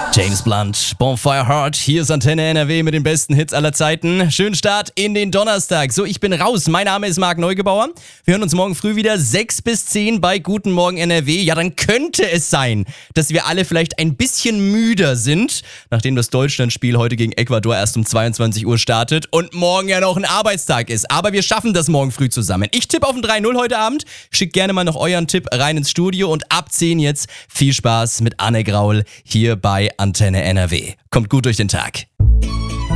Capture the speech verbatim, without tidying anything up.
James Blunt, Bonfire Heart, hier ist Antenne N R W mit den besten Hits aller Zeiten. Schönen Start in den Donnerstag. So, ich bin raus. Mein Name ist Marc Neugebauer. Wir hören uns morgen früh wieder sechs bis zehn bei Guten Morgen N R W. Ja, dann könnte es sein, dass wir alle vielleicht ein bisschen müder sind, nachdem das Deutschlandspiel heute gegen Ecuador erst um zweiundzwanzig Uhr startet und morgen ja noch ein Arbeitstag ist. Aber wir schaffen das morgen früh zusammen. Ich tippe auf ein drei null heute Abend. Schickt gerne mal noch euren Tipp rein ins Studio und ab zehn jetzt viel Spaß mit Anne Graul hier bei Antenne N R W. Kommt gut durch den Tag.